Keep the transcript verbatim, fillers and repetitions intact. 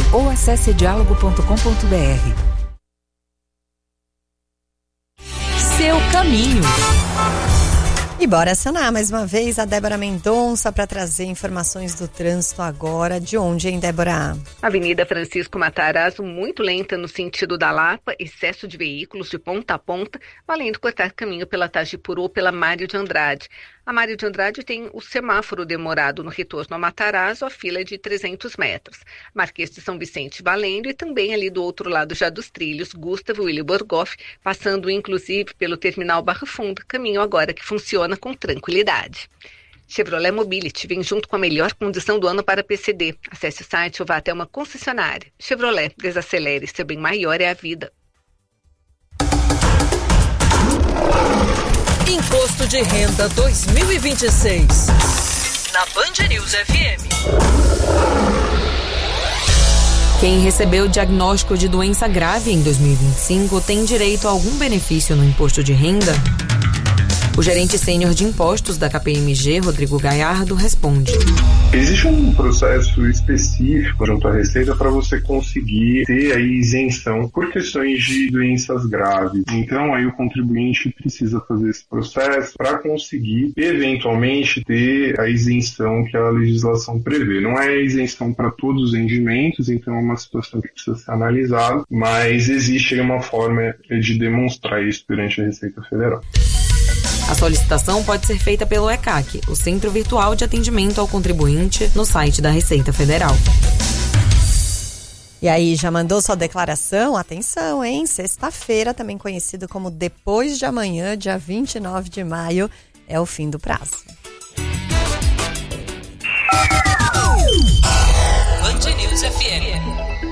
ou acesse diálogo ponto com ponto b r. Seu caminho. E bora acionar mais uma vez a Débora Mendonça para trazer informações do trânsito agora. De onde, hein, Débora? Avenida Francisco Matarazzo, muito lenta no sentido da Lapa, excesso de veículos de ponta a ponta, valendo cortar caminho pela Tagipuru ou pela Mário de Andrade. A Mário de Andrade tem o semáforo demorado no retorno a Matarazzo, a fila é de trezentos metros. Marquês de São Vicente valendo e também ali do outro lado já dos trilhos, Gustavo Willy Borgoff, passando inclusive pelo terminal Barra Funda, caminho agora que funciona com tranquilidade. Chevrolet Mobility vem junto com a melhor condição do ano para P C D. Acesse o site ou vá até uma concessionária. Chevrolet, desacelere, seu bem maior é a vida. Imposto de Renda dois mil e vinte e seis. Na Band News F M. Quem recebeu diagnóstico de doença grave em dois mil e vinte e cinco tem direito a algum benefício no imposto de renda? O gerente sênior de impostos da K P M G, Rodrigo Gaiardo, responde. Existe um processo específico junto à Receita para você conseguir ter aí isenção por questões de doenças graves. Então aí o contribuinte precisa fazer esse processo para conseguir eventualmente ter a isenção que a legislação prevê. Não é isenção para todos os rendimentos, então é uma situação que precisa ser analisada, mas existe aí uma forma de demonstrar isso perante a Receita Federal. A solicitação pode ser feita pelo E C A C, o Centro Virtual de Atendimento ao Contribuinte, no site da Receita Federal. E aí, já mandou sua declaração? Atenção, hein? Sexta-feira, também conhecido como depois de amanhã, dia vinte e nove de maio, é o fim do prazo. Band News F M.